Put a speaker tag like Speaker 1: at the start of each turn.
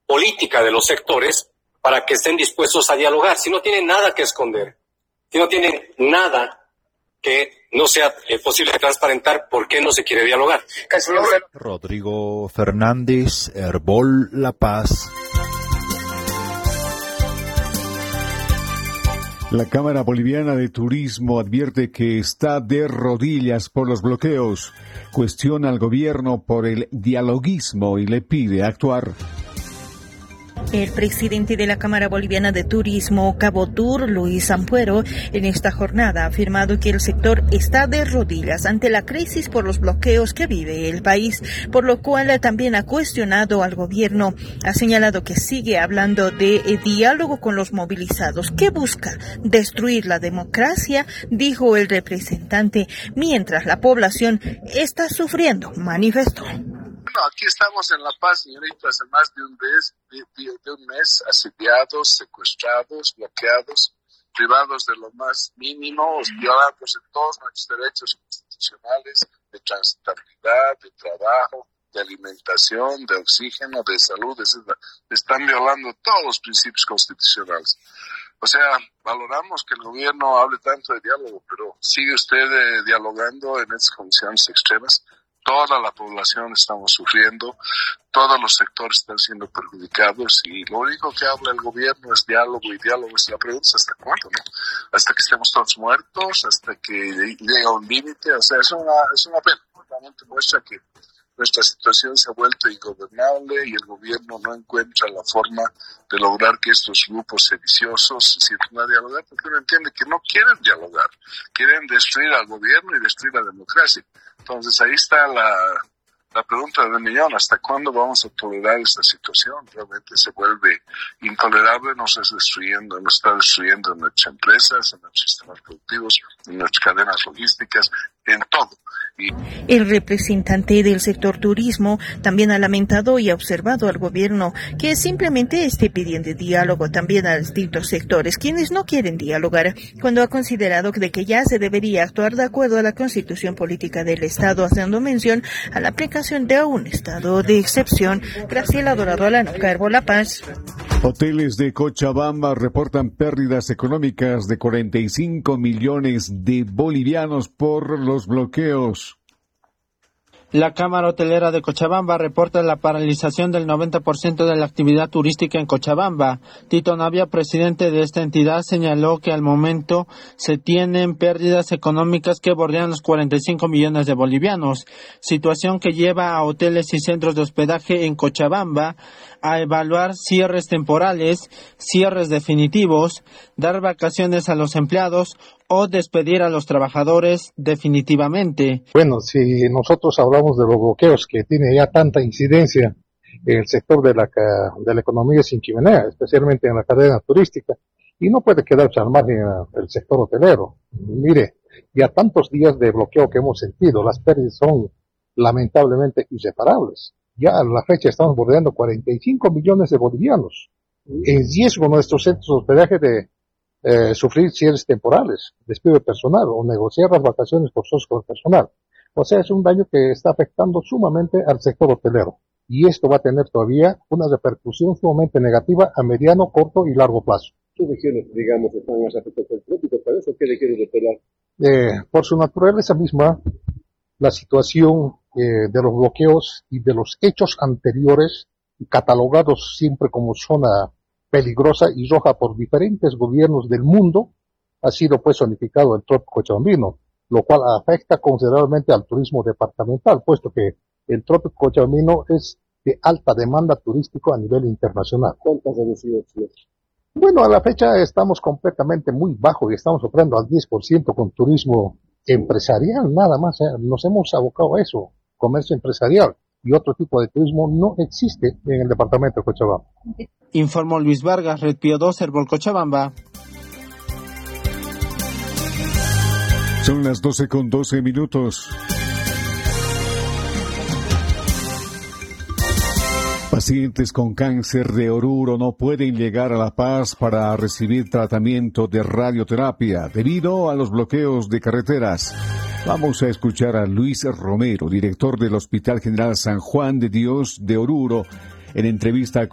Speaker 1: política de los sectores para que estén dispuestos a dialogar. Si no tienen nada que esconder, si no tienen nada que no sea posible transparentar, ¿por qué no se quiere dialogar?
Speaker 2: Rodrigo Fernández, Herbol La Paz. La Cámara Boliviana de Turismo advierte que está de rodillas por los bloqueos, cuestiona al gobierno por el dialoguismo y le pide actuar.
Speaker 3: El presidente de la Cámara Boliviana de Turismo, Cabo Tour, Luis Ampuero, en esta jornada ha afirmado que el sector está de rodillas ante la crisis por los bloqueos que vive el país, por lo cual también ha cuestionado al gobierno. Ha señalado que sigue hablando de diálogo con los movilizados, que busca destruir la democracia, dijo el representante, mientras la población está sufriendo, manifestó.
Speaker 4: Bueno, aquí estamos en La Paz, señorita, hace más de un mes, asediados, secuestrados, bloqueados, privados de lo más mínimo, violados en todos nuestros derechos constitucionales de transitabilidad, de trabajo, de alimentación, de oxígeno, de salud, etc. Están violando todos los principios constitucionales. O sea, valoramos que el gobierno hable tanto de diálogo, pero sigue usted dialogando en estas condiciones extremas. Toda la población estamos sufriendo, todos los sectores están siendo perjudicados y lo único que habla el gobierno es diálogo y diálogo. Es la pregunta, ¿hasta cuándo, no? Hasta que estemos todos muertos, hasta que llegue un límite. O sea, es una pena. Realmente muestra que nuestra situación se ha vuelto ingobernable y el gobierno no encuentra la forma de lograr que estos grupos sediciosos se sientan a dialogar, porque uno entiende que no quieren dialogar, quieren destruir al gobierno y destruir la democracia. Entonces ahí está la pregunta del millón, ¿hasta cuándo vamos a tolerar esta situación? Realmente se vuelve intolerable, nos está destruyendo en nuestras empresas, en nuestros sistemas productivos, en nuestras cadenas logísticas, en todo.
Speaker 3: El representante del sector turismo también ha lamentado y ha observado al gobierno que simplemente esté pidiendo diálogo también a distintos sectores, quienes no quieren dialogar, cuando ha considerado de que ya se debería actuar de acuerdo a la Constitución Política del Estado, haciendo mención a la aplicación de un estado de excepción. Graciela Dorado, Alano Carbo, La Paz.
Speaker 2: Hoteles de Cochabamba reportan pérdidas económicas de 45 millones de bolivianos por los bloqueos.
Speaker 5: La Cámara Hotelera de Cochabamba reporta la paralización del 90% de la actividad turística en Cochabamba. Tito Navia, presidente de esta entidad, señaló que al momento se tienen pérdidas económicas que bordean los 45 millones de bolivianos, situación que lleva a hoteles y centros de hospedaje en Cochabamba a evaluar cierres temporales, cierres definitivos, dar vacaciones a los empleados o despedir a los trabajadores definitivamente.
Speaker 6: Bueno, si nosotros hablamos de los bloqueos que tiene ya tanta incidencia en el sector de la economía sin chimenea, especialmente en la cadena turística, y no puede quedarse al margen el sector hotelero. Mire, ya tantos días de bloqueo que hemos sentido, las pérdidas son lamentablemente irreparables. Ya a la fecha estamos bordeando 45 millones de bolivianos. En riesgo nuestros centros de hospedaje de sufrir cierres temporales, despido de personal o negociar las vacaciones forzadas con el personal. O sea, es un daño que está afectando sumamente al sector hotelero. Y esto va a tener todavía una repercusión sumamente negativa a mediano, corto y largo plazo.
Speaker 7: ¿Qué regiones, digamos, están más afectadas por el trópico? ¿Para eso qué le quiere detallar?
Speaker 6: Por su naturaleza misma, la situación de los bloqueos y de los hechos anteriores, catalogados siempre como zona peligrosa y roja por diferentes gobiernos del mundo, ha sido pues zonificado el trópico cochabambino, lo cual afecta considerablemente al turismo departamental, puesto que el trópico cochabambino es de alta demanda turístico a nivel internacional.
Speaker 7: ¿Cuánto ha reducido?
Speaker 6: Bueno, a la fecha estamos completamente muy bajo y estamos operando al 10% con turismo empresarial, nada más. Nos hemos abocado a eso, comercio empresarial, y otro tipo de turismo no existe en el departamento de Cochabamba.
Speaker 5: Informó Luis Vargas, Red Pío 2, Herbol Cochabamba.
Speaker 2: Son las 12:12. Pacientes con cáncer de Oruro no pueden llegar a La Paz para recibir tratamiento de radioterapia debido a los bloqueos de carreteras. Vamos a escuchar a Luis Romero, director del Hospital General San Juan de Dios de Oruro, en entrevista